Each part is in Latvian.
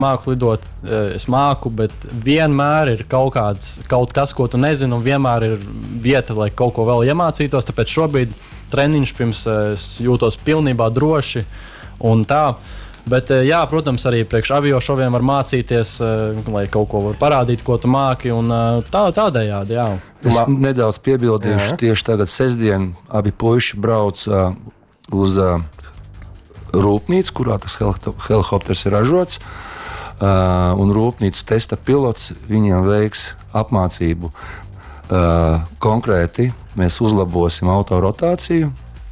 māku lidot, es māku, bet vienmēr ir kaut kas, ko tu nezini, un vienmēr ir vieta, lai kaut ko vēl iemācītos. Tāpēc šobrīd treniņš pirms es jūtos pilnībā droši un tā. Bet, jā, protams, arī priekš aviošoviem var mācīties, lai kaut ko var parādīt, ko tu māki, un tādējādi, jā. Es nedaudz piebildīšu, tieši tagad sestdien abi puiši brauc uz rūpnīcu, kurā tas helikopters ir ražots, un rūpnīcas testa pilots viņiem veiks apmācību. Konkrēti mēs uzlabosim autorotāciju.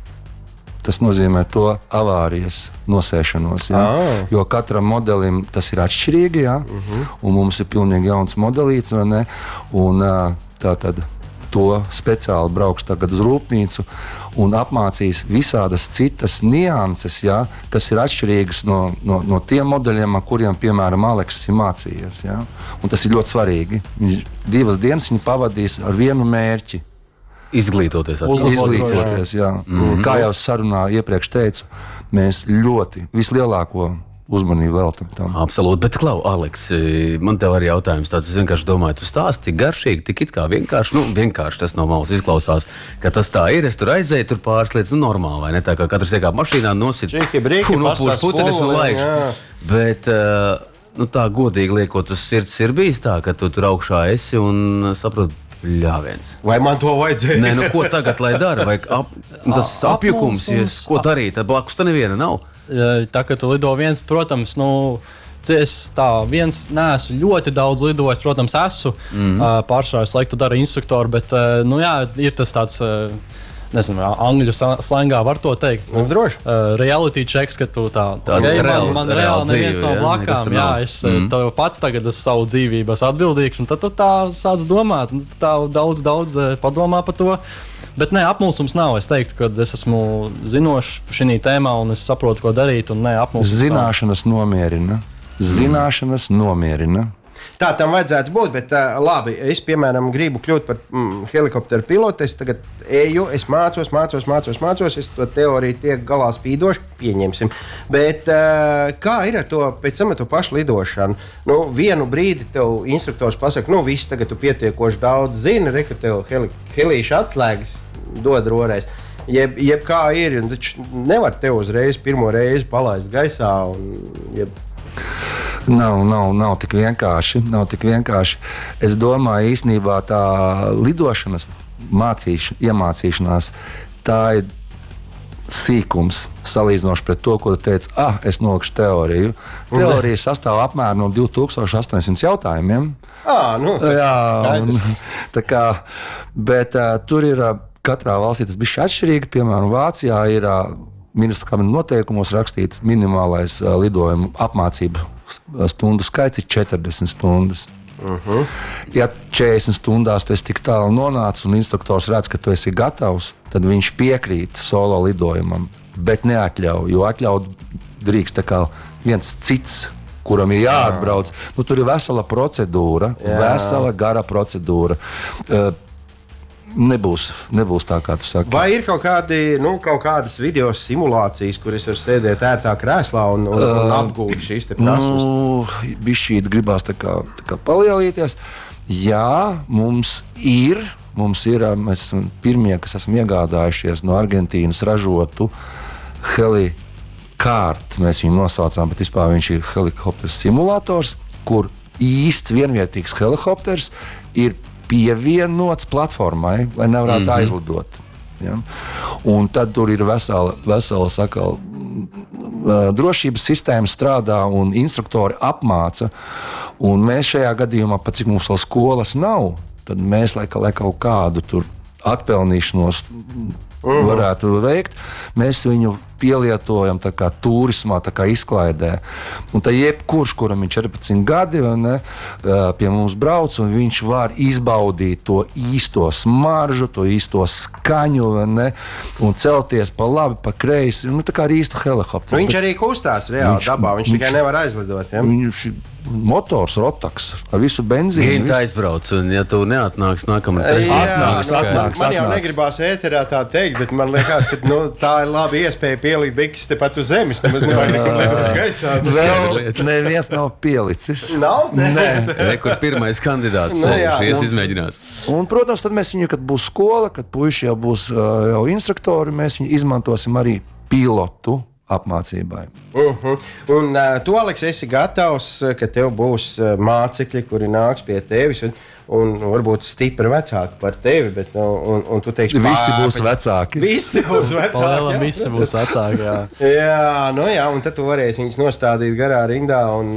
Tas nozīmē to avārijas nosēšanos. Ja? Jo katram modelim tas ir atšķirīgi, ja? Un mums ir pilnīgi jauns modelīts. Un, tātad to speciāli brauks tagad uz rūpnīcu un apmācīs visādas citas nianses, ja? Kas ir atšķirīgas no tiem modeļiem, ar kuriem, piemēram, Aleks ir mācījies. Ja? Un tas ir ļoti svarīgi. 2 dienas viņi pavadīs ar vienu mērķi. Izglītoties, jā. Kā jau sarunā iepriekš teicu, mēs ļoti vislielāko uzmanību veltam tam. Absolūti, bet Klau, Aleks, man tev arī jautājums tāds, es vienkārši domāju, tu stāsti tik garšīgi, tik it kā vienkārši, vienkārši tas no malas izklausās, ka tas tā ir, es tur aizēju, tur pāris lietas, normāli, vai ne, tā kā katrs iekāp mašīnā, nosit, nopūš putenes un laikš. Bet, tā godīgi liekot uz sirds ir bijis tā, ka tu tur augšā esi un saproti, ļāviens. Vai man to vajadzēja? Nē, ko tagad, lai dara? Vai tas apjukums, ko darīt? Tad blakus tā neviena nav. Tā, ka tu lido viens, protams, es tā viens neesmu ļoti daudz lidojis, protams, esmu. Pārsvarā es laiku dara instruktoru, bet, jā, ir tas tāds, nezinu, angļu slangā var to teikt. Droši. Reality checks, ka tu man reāli neviens nav blakām. Jā, es tev pats tagad savu dzīvību esmu atbildīgs, un tad tu tā sāc domāt, un tā daudz padomā par to. Bet nē, apmulsums nav. Es teiktu, ka es esmu zinošs šī tēmā, un es saprotu, ko darīt, un nē, apmulsums Zināšanas nomierina. Zināšanas nomierina. Tā tam vajadzētu būt, bet labi, es, piemēram, gribu kļūt par helikopteru pilotu. Es tagad eju, es mācos, es to teoriju tiek galā spīdoši, pieņemsim. Bet kā ir ar to pēc tam to pašu lidošanu? Vienu brīdi tev instruktors pasaka, viss, tagad tu pietiekoši daudz zini, ka tev helīša atslēgas dod roreiz. Jeb kā ir, un taču nevar tev uzreiz pirmo reizi palaist gaisā un Nav tik vienkārši. Es domāju, īstenībā tā lidošanas iemācīšanās, tā ir sīkums salīdzinoši pret to, ko tu teici, es nolikšu teoriju. Teorija sastāv apmēram no 2800 jautājumiem. Bet tur ir katrā valstī tas bišķi atšķirīgi. Piemēram, Vācijā ir ministru kabinetu noteikumos rakstīts minimālais lidojuma apmācību stundu skaits ir 40 stundas. Ja 40 stundās tu esi tik tālu nonācis un instruktors redz, ka tu esi gatavs, tad viņš piekrīt solo lidojumam, bet neatļauj, jo atļaut drīkst tā kā viens cits, kuram ir jāatbrauc. Tur ir vesela procedūra, vesela gara procedūra. Nebūs tā, kā tu saki. Vai ir kaut kādas video simulācijas, kur es varu sēdēt ērtā krēslā un apgūt šīs te prasmes? Bišķīt gribās tā kā palielīties. Jā, mums ir, mēs esam pirmie, kas esam iegādājušies no Argentīnas ražotu helikārtu. Mēs viņu nosaucām, bet vispār viņš ir helikopters simulators, kur īsts vienvietīgs helikopters ir pievienots platformai, lai nevarētu aizlidot. Ja? Un tad tur ir vesela drošības sistēma strādā un instruktori apmāca. Un mēs šajā gadījumā, pat cik mums vēl skolas nav, tad mēs, lai kaut kādu tur atpelnīšanos varētu veikt, mēs viņu pielietojam tā kā turismā, tā kā izklaidē. Un tad jebkurš, kuram ir 14 gadi, pie mums brauc, un viņš var izbaudīt to īsto smaržu, to īsto skaņu, un celties pa labi, pa kreisi, tā kā ar īstu helikopteru. Viņš arī kustās reāli dabā, viņš tikai nevar aizlidot. Ja? motors, rotaks ar visu benzīnu. Ginta aizbrauc, un ja tu neatnāks nākamajā Atnāks. Man jau negribās ēterā tā teikt, bet man liekas, ka tā ir laba iespēja pielikt biksas tepat uz zemes. Nemaz nevajag nekur lietot gaisā. Vēl neviens nav pielicis. Nav? Nē. Kur pirmais kandidāts sēž, izmēģinās. Un, protams, tad mēs viņu, kad būs skola, kad puiši jau būs jau instruktori, mēs viņu izmantosim arī pilotu apmācībai. Un tu, Aleks, esi gatavs, ka tev būs mācekļi, kuri nāks pie tevis un varbūt stipri vecāki par tevi, bet un tu teiksi, visi būs vecāki. Visi būs vecāki. Visi būs vecāki, jā. Jā, un tad tu varēsi viņus nostādīt garā rindā un...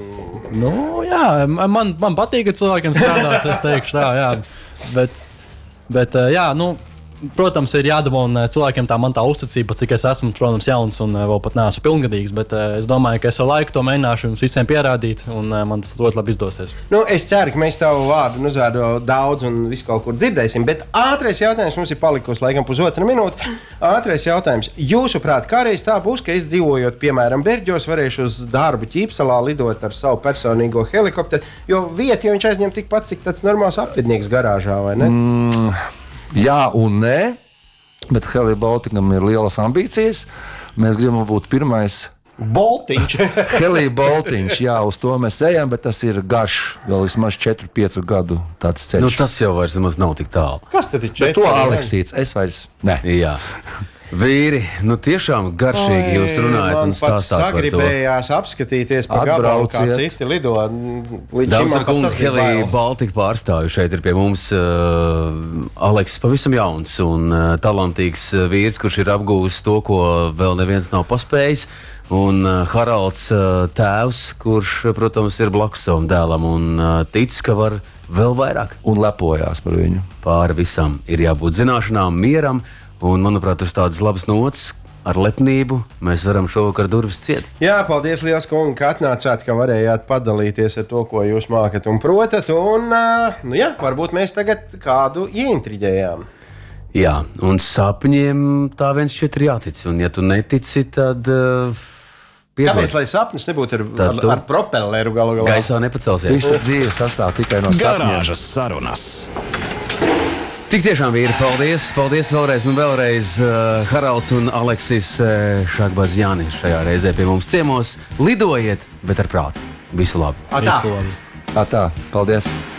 Jā, man patīk, ka cilvēkiem strādāt, es teikšu tā, jā. Bet jā, protams, ir jādabūna cilvēkiem tā uzticība, cik es esmu, protams, jauns un vēl pat neesmu pilngadīgs, bet es domāju, ka es ar laiku to mēģināšu jums visiem pierādīt, un man tas ļoti labi izdosies. Es ceru, ka mēs tavu vārdu uzvārdu daudz un visu kaut kur dzirdēsim, bet ātrais jautājums mums ir palikusi laikam pusotra minūte. Ātrais jautājums. Jūsuprāt, kādreiz tā būs, ka es dzīvojot, piemēram, Berģos, varēšu uz darbu Ķīpsalā lidot ar savu personīgo helikopteru, jo vieta viņš aizņem tikpat, cik tāds normāls apvidnieks garāžā, vai ne? Jā un nē, bet Helija Baltikam ir lielas ambīcijas. Mēs gribam būt pirmais Boltiņš. Helija Baltiņš, jā, uz to mēs ejam, bet tas ir garš, vēl vismaz 4-5 gadu tāds ceļš. Tas jau vairs nemaz nav tik tālu. Kas tad ir 4? To Aleksīts, es vairs ne. Jā. Vīri, tiešām garšīgi jūs runājat un stāstāt par to. Man sagribējās apskatīties pa gabalu, kā citi lido. Dāmas un kungi, Helija Baltika pārstāvju šeit ir pie mums Aleks, pavisam jauns un talantīgs vīrs, kurš ir apgūvis to, ko vēl neviens nav paspējis. Un Haralds tēvs, kurš, protams, ir blakus savam dēlam un tic, ka var vēl vairāk. Un lepojās par viņu. Pāri visam ir jābūt zināšanām, mieram. Un, manuprāt, uz tādas labas nots, ar lepnību, mēs varam šovakar durvis ciet. Jā, paldies, liels kungi, ka atnācāt, ka varējāt padalīties ar to, ko jūs mākat un protat. Un, varbūt mēs tagad kādu ieintriģējām. Jā, un sapņiem tā viens šķiet ir jātic. Un, ja tu netici, tad... Kāpēc, lai sapnis nebūtu ar propelleru galu galā? Gaisā nepacelsies. Visa dzīve sastāv tikai no sapņiem. Garāžas sarunas. Tik tiešām, vīri, paldies! Paldies vēlreiz un vēlreiz Haralds un Aleksis Šakbazjāni šajā reizē pie mums ciemos. Lidojiet, bet ar prātu. Visu labi! Visu labi! Tā, paldies!